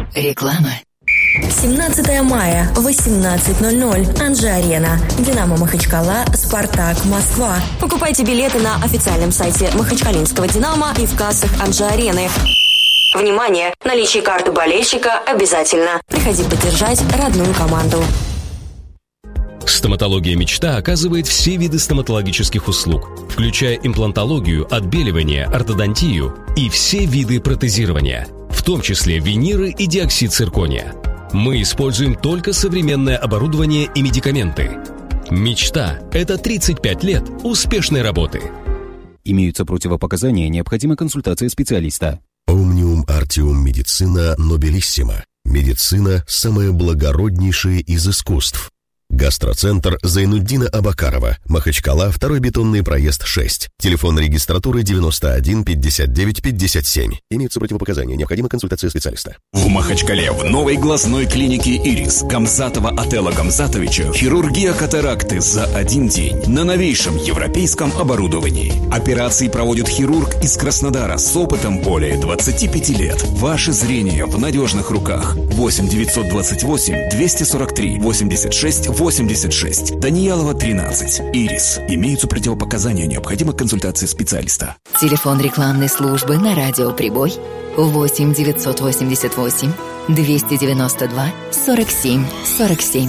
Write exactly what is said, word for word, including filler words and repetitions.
Реклама. семнадцатого мая, восемнадцать ноль ноль. Анжи-Арена. Динамо Махачкала, Спартак, Москва. Покупайте билеты на официальном сайте Махачкалинского Динамо и в кассах Анжи-Арены. Внимание! Наличие карты болельщика обязательно. Приходи поддержать родную команду. Стоматология «Мечта» оказывает все виды стоматологических услуг, включая имплантологию, отбеливание, ортодонтию и все виды протезирования, в том числе виниры и диоксид циркония. Мы используем только современное оборудование и медикаменты. «Мечта» — это тридцать пять лет успешной работы. Имеются противопоказания, необходима консультация специалиста. Omnium Artium Medicina Nobilissima. Медицина – самое благороднейшее из искусств. Гастроцентр Зайнуддина Абакарова. Махачкала, второй бетонный проезд шесть. Телефон регистратуры девяносто один пятьдесят девять пятьдесят семь. Имеются противопоказания, необходима консультация специалиста. В Махачкале в новой глазной клинике «Ирис» Гамзатова Атела Гамзатовича хирургия катаракты за один день на новейшем европейском оборудовании. Операции проводит хирург из Краснодара с опытом более двадцати пяти лет. Ваше зрение в надежных руках. восемь девятьсот двадцать восемь двести сорок три восемьдесят шесть восемьдесят шесть. Даниялова, тринадцать. «Ирис». Имеются противопоказания, необходима консультация специалиста. Телефон рекламной службы на радио «Прибой» восемь девятьсот восемьдесят восемь двести девяносто два сорок семь сорок семь.